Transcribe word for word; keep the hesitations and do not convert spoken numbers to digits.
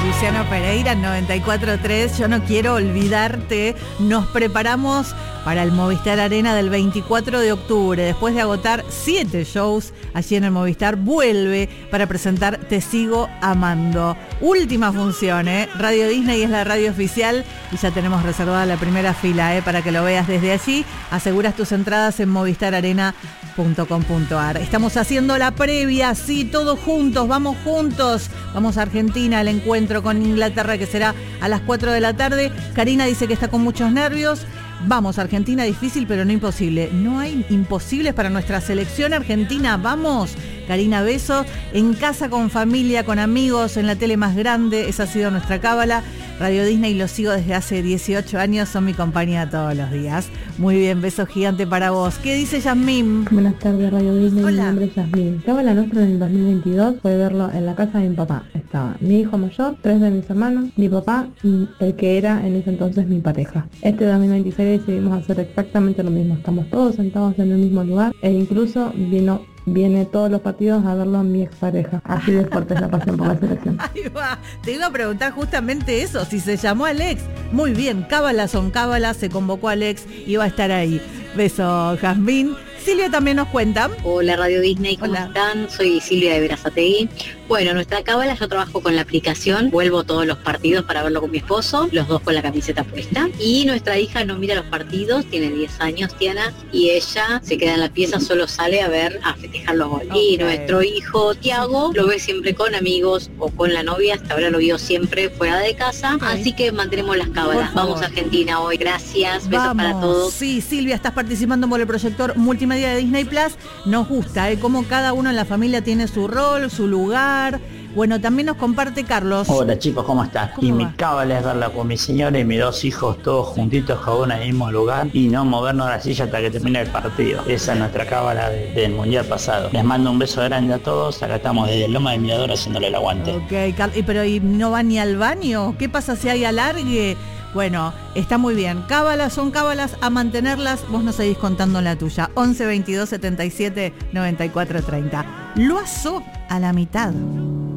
Luciano Pereira en noventa y cuatro punto tres. Yo no quiero olvidarte. Nos preparamos para el Movistar Arena del veinticuatro de octubre. Después de agotar siete shows allí en el Movistar, vuelve para presentar Te Sigo Amando. Última función, ¿eh? Radio Disney es la radio oficial y ya tenemos reservada la primera fila, ¿eh? Para que lo veas desde allí. Aseguras tus entradas en movistar arena punto com punto ar. Estamos haciendo la previa, sí, todos juntos, vamos juntos. Vamos a Argentina, al encuentro con Inglaterra, que será a las cuatro de la tarde. Karina dice que está con muchos nervios. Vamos, Argentina, difícil pero no imposible. No hay imposibles para nuestra selección argentina. Vamos, Karina, besos. En casa, con familia, con amigos, en la tele más grande. Esa ha sido nuestra cábala. Radio Disney lo sigo desde hace dieciocho años. Son mi compañía todos los días. Muy bien, beso gigante para vos. ¿Qué dice Yasmín? Buenas tardes, Radio Disney. Hola. Mi nombre es Yasmín. Cábala nuestra en el dos mil veintidós fue verlo en la casa de mi papá. Estaba mi hijo mayor, tres de mis hermanos, mi papá y el que era en ese entonces mi pareja. Este dos mil veintiséis decidimos hacer exactamente lo mismo. Estamos todos sentados en el mismo lugar e incluso vino viene todos los partidos a verlo mi expareja. Así de fuerte es la pasión por la selección. Ahí va. Te iba a preguntar justamente eso, si se llamó Alex. Muy bien, cábalas son cábalas, se convocó a Alex y va a estar ahí. Beso, Jazmín. Silvia también nos cuenta. Hola, Radio Disney, ¿cómo Hola. están? Soy Silvia de Verazategui. Bueno, nuestra cábala, yo trabajo con la aplicación, vuelvo todos los partidos para verlo con mi esposo, los dos con la camiseta puesta. Y nuestra hija no mira los partidos, tiene diez años, Tiana, y ella se queda en la pieza, solo sale a ver, a festejar los goles. Okay. Y nuestro hijo, Tiago, lo ve siempre con amigos o con la novia, hasta ahora lo vio siempre fuera de casa, Okay. así que mantenemos las cábalas. Vamos a Argentina hoy, gracias, besos Vamos. para todos. Sí, Silvia, estás participando por el proyector multimedia de Disney Plus. Nos gusta, ¿eh? Cómo cada uno en la familia tiene su rol, su lugar. Bueno, también nos comparte Carlos. Hola chicos, ¿cómo están? ¿Cómo y va? mi cábala es verla con mi señora y mis dos hijos todos juntitos, cada uno en el mismo lugar y no movernos de la silla hasta que termine el partido. Esa es nuestra cábala de- del mundial pasado. Les mando un beso grande a todos. Acá estamos desde Loma del Mirador haciéndole el aguante. Ok, Car- y pero ¿y no va ni al baño? ¿Qué pasa si hay alargue? Bueno, está muy bien. Cábalas son cábalas, a mantenerlas. Vos nos seguís contando la tuya. once veintidós setenta y siete noventa y cuatro treinta. Lo asó a la mitad.